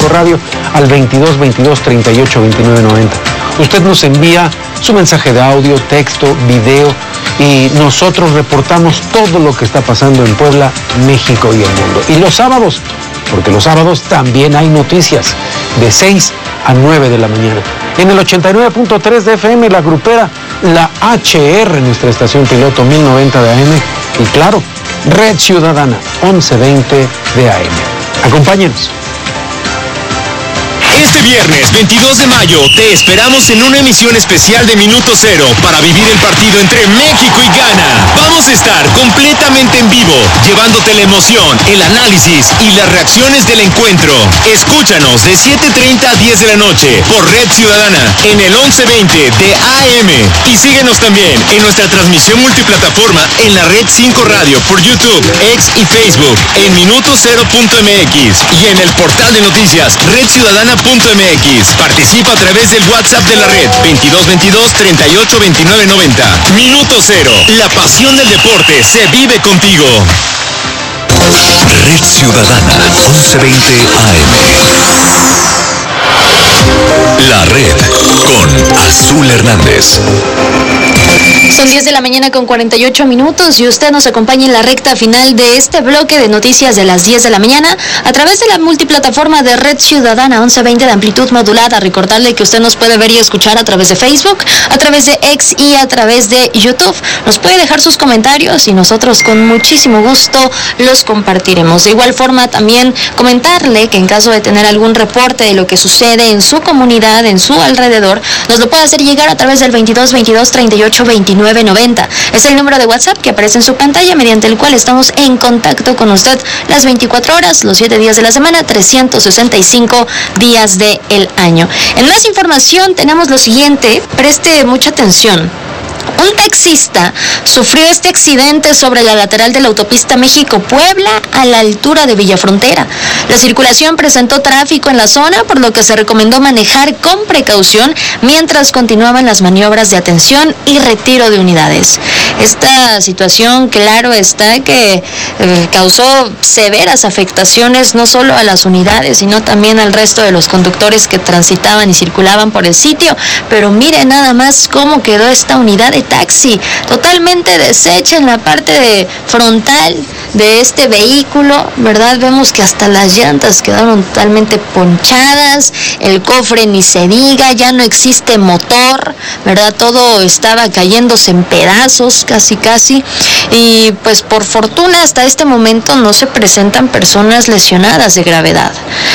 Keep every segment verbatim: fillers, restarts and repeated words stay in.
cinco Radio al veintidós veintidós treinta y ocho veintinueve noventa. Usted nos envía su mensaje de audio, texto, video y nosotros reportamos todo lo que está pasando en Puebla, México y el mundo. Y los sábados, porque los sábados también hay noticias de seis a nueve de la mañana. En el ochenta y nueve punto tres de F M, la grupera, la H R, nuestra estación piloto mil noventa de A M y claro, Red Ciudadana once veinte de A M. Acompáñenos. Este viernes veintidós de mayo te esperamos en una emisión especial de Minuto Cero para vivir el partido entre México y Ghana. Vamos a estar completamente en vivo, llevándote la emoción, el análisis y las reacciones del encuentro. Escúchanos de siete treinta a diez de la noche por Red Ciudadana en el once veinte de A M. Y síguenos también en nuestra transmisión multiplataforma en la Red cinco Radio por YouTube, X y Facebook en minuto cero punto m x y en el portal de noticias red ciudadana punto m x. Participa a través del WhatsApp de la red veintidós veintidós treinta y ocho veintinueve noventa. Minuto Cero, la pasión del deporte se vive contigo. Red Ciudadana once veinte A M. La Red con Azul Hernández. Son diez de la mañana con cuarenta y ocho minutos y usted nos acompaña en la recta final de este bloque de noticias de las diez de la mañana a través de la multiplataforma de Red Ciudadana once veinte de amplitud modulada. Recordarle que usted nos puede ver y escuchar a través de Facebook, a través de X y a través de YouTube. Nos puede dejar sus comentarios y nosotros con muchísimo gusto los compartiremos. De igual forma también comentarle que en caso de tener algún reporte de lo que sucede en su comunidad, en su alrededor, nos lo puede hacer llegar a través del veintidós veintidós treinta y ocho veintinueve noventa. Es el número de WhatsApp que aparece en su pantalla, mediante el cual estamos en contacto con usted las veinticuatro horas, los siete días de la semana, trescientos sesenta y cinco días del año. En más información tenemos lo siguiente, preste mucha atención. Un taxista sufrió este accidente sobre la lateral de la autopista México-Puebla a la altura de Villafrontera. La circulación presentó tráfico en la zona, por lo que se recomendó manejar con precaución mientras continuaban las maniobras de atención y retiro de unidades. Esta situación, claro está, que eh, causó severas afectaciones no solo a las unidades, sino también al resto de los conductores que transitaban y circulaban por el sitio. Pero mire nada más cómo quedó esta unidad de taxi, totalmente deshecha en la parte de frontal de este vehículo, ¿verdad? Vemos que hasta las llantas quedaron totalmente ponchadas, el cofre ni se diga, ya no existe motor, ¿verdad? Todo estaba cayéndose en pedazos, casi casi, y pues por fortuna hasta este momento no se presentan personas lesionadas de gravedad.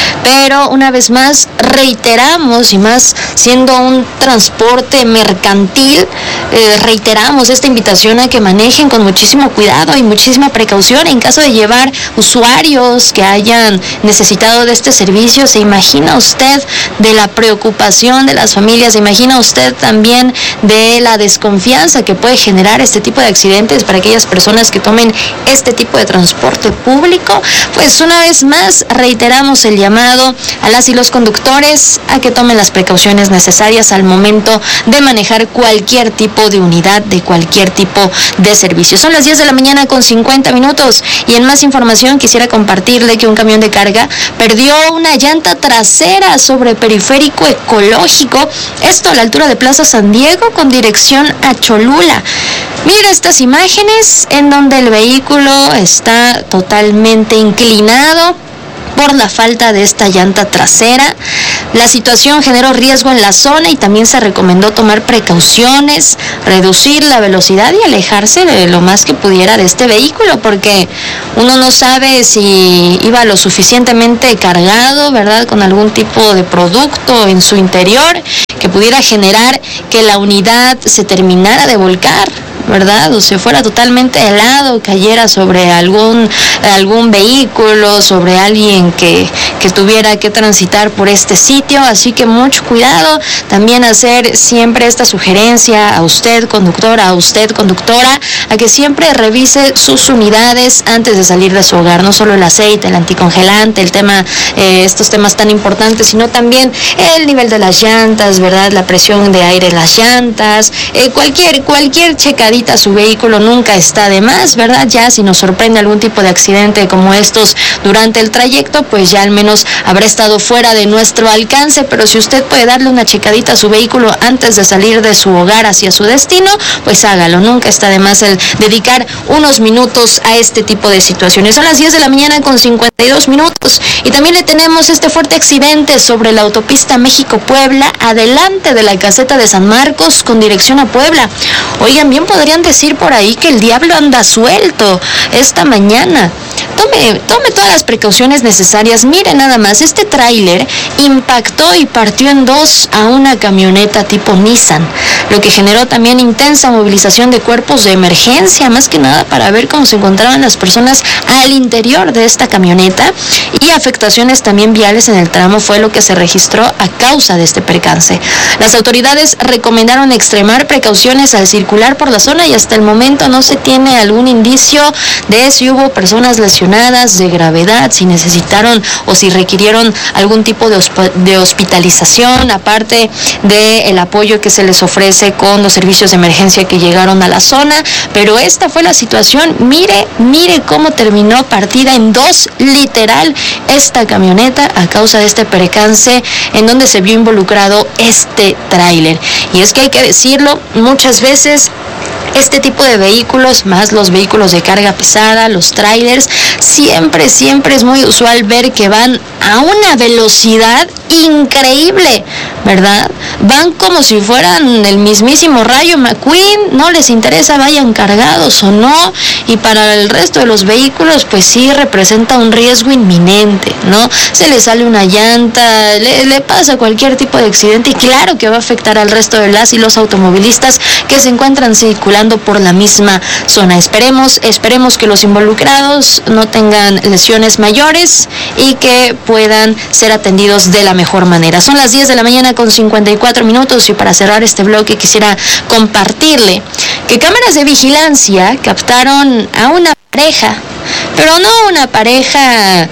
Pero una vez más reiteramos, y más siendo un transporte mercantil, eh, reiteramos esta invitación a que manejen con muchísimo cuidado y muchísima precaución en caso de llevar usuarios que hayan necesitado de este servicio. ¿Se imagina usted de la preocupación de las familias? ¿Se imagina usted también de la desconfianza que puede generar este tipo de accidentes para aquellas personas que tomen este tipo de transporte público? Pues una vez más reiteramos el llamado a las y los conductores a que tomen las precauciones necesarias al momento de manejar cualquier tipo de unidad, de cualquier tipo de servicio. Son las diez de la mañana con cincuenta minutos y en más información quisiera compartirle que un camión de carga perdió una llanta trasera sobre Periférico Ecológico, esto a la altura de Plaza San Diego con dirección a Cholula. Mira estas imágenes en donde el vehículo está totalmente inclinado por la falta de esta llanta trasera. La situación generó riesgo en la zona y también se recomendó tomar precauciones, reducir la velocidad y alejarse de lo más que pudiera de este vehículo, porque uno no sabe si iba lo suficientemente cargado, ¿verdad?, con algún tipo de producto en su interior que pudiera generar que la unidad se terminara de volcar, ¿verdad?, o se fuera totalmente helado, cayera sobre algún algún vehículo, sobre alguien que, que tuviera que transitar por este sitio. Así que mucho cuidado, también hacer siempre esta sugerencia a usted conductor, a usted conductora, a que siempre revise sus unidades antes de salir de su hogar, no solo el aceite, el anticongelante, el tema, eh, estos temas tan importantes, sino también el nivel de las llantas, ¿verdad?, la presión de aire en las llantas, eh, cualquier, cualquier checadita a su vehículo nunca está de más, ¿verdad? Ya si nos sorprende algún tipo de accidente como estos durante el trayecto, pues ya al menos menos habrá estado fuera de nuestro alcance, pero si usted puede darle una checadita a su vehículo antes de salir de su hogar hacia su destino, pues hágalo. Nunca está de más el dedicar unos minutos a este tipo de situaciones. Son las diez de la mañana con cincuenta y dos minutos y también le tenemos este fuerte accidente sobre la autopista México-Puebla, adelante de la caseta de San Marcos con dirección a Puebla. Oigan, bien podrían decir por ahí que el diablo anda suelto esta mañana. Tome, tome todas las precauciones necesarias. Mire nada más, este tráiler impactó y partió en dos a una camioneta tipo Nissan, lo que generó también intensa movilización de cuerpos de emergencia, más que nada para ver cómo se encontraban las personas al interior de esta camioneta, y afectaciones también viales en el tramo fue lo que se registró a causa de este percance. Las autoridades recomendaron extremar precauciones al circular por la zona y hasta el momento no se tiene algún indicio de si hubo personas lesionadas de gravedad, si necesitaron o si requirieron algún tipo de, de hospitalización, aparte del apoyo que se les ofrece con los servicios de emergencia que llegaron a la zona. Pero esta fue la situación. Mire, mire cómo terminó partida en dos, literal, esta camioneta a causa de este percance en donde se vio involucrado este tráiler. Y es que hay que decirlo, muchas veces este tipo de vehículos, más los vehículos de carga pesada, los trailers, siempre, siempre es muy usual ver que van a una velocidad increíble, ¿verdad? Van como si fueran el mismísimo Rayo McQueen, no les interesa vayan cargados o no, y para el resto de los vehículos pues sí representa un riesgo inminente, ¿no? Se le sale una llanta, le, le pasa cualquier tipo de accidente y claro que va a afectar al resto de las y los automovilistas que se encuentran circulando por la misma zona. Esperemos, esperemos que los involucrados no tengan lesiones mayores y que puedan ser atendidos de la mejor manera. Son las diez de la mañana con cincuenta y cuatro minutos y para cerrar este bloque quisiera compartirle que cámaras de vigilancia captaron a una pareja, pero no una pareja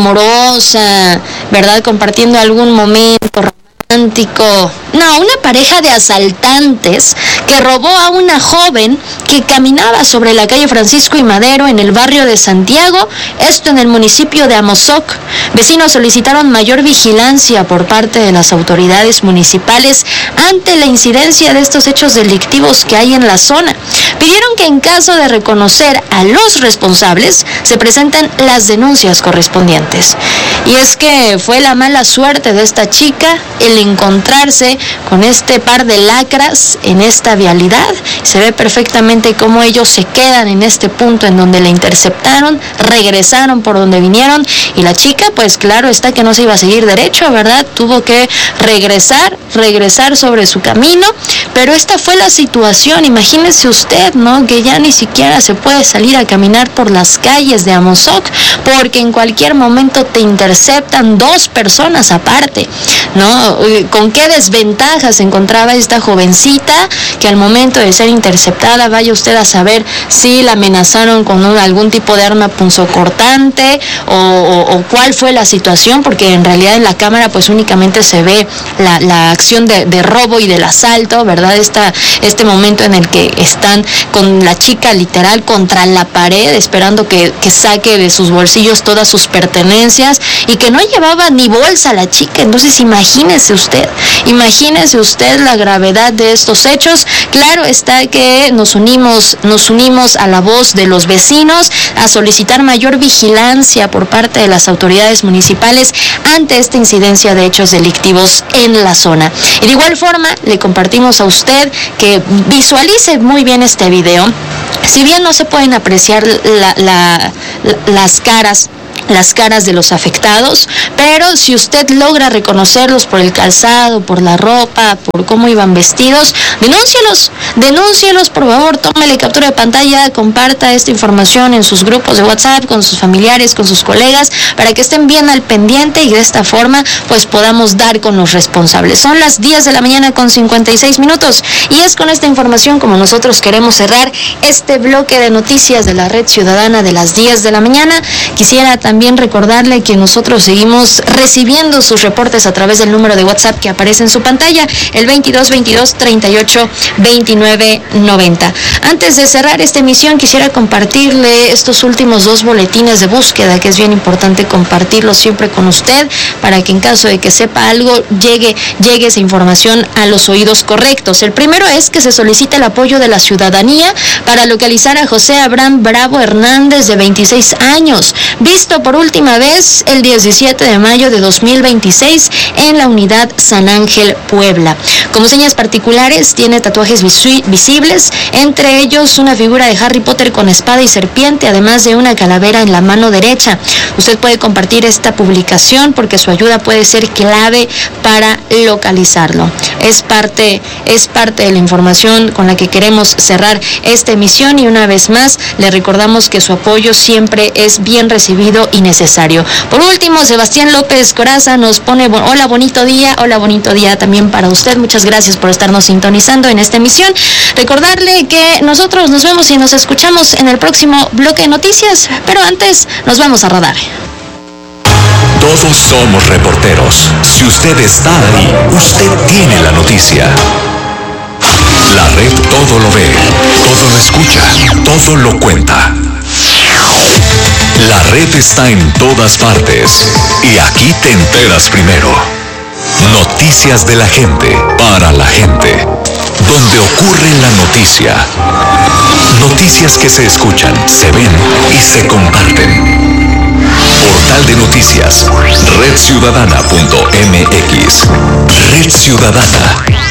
amorosa, ¿verdad? Compartiendo algún momento romántico. No, una pareja de asaltantes que robó a una joven que caminaba sobre la calle Francisco y Madero en el barrio de Santiago, esto en el municipio de Amozoc. Vecinos solicitaron mayor vigilancia por parte de las autoridades municipales ante la incidencia de estos hechos delictivos que hay en la zona. Pidieron que en caso de reconocer a los responsables se presenten las denuncias correspondientes. Y es que fue la mala suerte de esta chica el encontrarse con este par de lacras en esta vialidad. Se ve perfectamente cómo ellos se quedan en este punto en donde la interceptaron, regresaron por donde vinieron y la chica pues claro está que no se iba a seguir derecho, ¿verdad? Tuvo que regresar, regresar sobre su camino, pero esta fue la situación. Imagínese usted, ¿no? Que ya ni siquiera se puede salir a caminar por las calles de Amozoc porque en cualquier momento te interceptan dos personas aparte, ¿no? ¿Con qué desventaja se encontraba esta jovencita que al momento de ser interceptada, vaya usted a saber si la amenazaron con un, algún tipo de arma punzocortante o, o, o cuál fue la situación? Porque en realidad en la cámara pues únicamente se ve la, la acción de, de robo y del asalto, ¿verdad? Esta, este momento en el que están con la chica literal contra la pared esperando que, que saque de sus bolsillos todas sus pertenencias y que no llevaba ni bolsa la chica. Entonces imagínese usted, imagínese usted la gravedad de estos hechos. Claro está que nos unimos, nos unimos a la voz de los vecinos a solicitar mayor vigilancia por parte de las autoridades municipales ante esta incidencia de hechos delictivos en la zona. Y de igual forma le compartimos a usted que visualice muy bien este video. Si bien no se pueden apreciar la, la, la, las caras las caras de los afectados, pero si usted logra reconocerlos por el calzado, por la ropa, por cómo iban vestidos, denúncielos, denúncielos por favor, tómele captura de pantalla, comparta esta información en sus grupos de WhatsApp, con sus familiares, con sus colegas, para que estén bien al pendiente y de esta forma pues podamos dar con los responsables. Son las diez de la mañana con cincuenta y seis minutos y es con esta información como nosotros queremos cerrar este bloque de noticias de la Red Ciudadana de las diez de la mañana. Quisiera también también recordarle que nosotros seguimos recibiendo sus reportes a través del número de WhatsApp que aparece en su pantalla, el veintidós veintidós treinta y ocho veintinueve noventa. Antes de cerrar esta emisión, quisiera compartirle estos últimos dos boletines de búsqueda, que es bien importante compartirlos siempre con usted, para que en caso de que sepa algo, llegue, llegue esa información a los oídos correctos. El primero es que se solicita el apoyo de la ciudadanía para localizar a José Abraham Bravo Hernández, de veintiséis años, visto por última vez el diecisiete de mayo de dos mil veintiséis en la unidad San Ángel, Puebla. Como señas particulares, tiene tatuajes visu- visibles, entre ellos una figura de Harry Potter con espada y serpiente, además de una calavera en la mano derecha. Usted puede compartir esta publicación porque su ayuda puede ser clave para localizarlo. Es parte, es parte de la información con la que queremos cerrar esta emisión, y una vez más le recordamos que su apoyo siempre es bien recibido y necesario. Por último, Sebastián López Coraza nos pone: hola, bonito día, hola, bonito día también para usted. Muchas gracias por estarnos sintonizando en esta emisión. Recordarle que nosotros nos vemos y nos escuchamos en el próximo bloque de noticias, pero antes nos vamos a Radar. Todos somos reporteros. Si usted está ahí, usted tiene la noticia. La red todo lo ve, todo lo escucha, todo lo cuenta. La red está en todas partes y aquí te enteras primero. Noticias de la gente, para la gente. Donde ocurre la noticia. Noticias que se escuchan, se ven y se comparten. Portal de noticias, red ciudadana punto m x. Red Ciudadana.